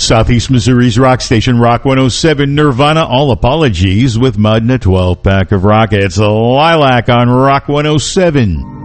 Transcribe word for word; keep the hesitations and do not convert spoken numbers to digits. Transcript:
Southeast Missouri's rock station, Rock one oh seven. Nirvana, All Apologies, with Mud and a twelve pack of rock. It's Lilac on Rock one oh seven.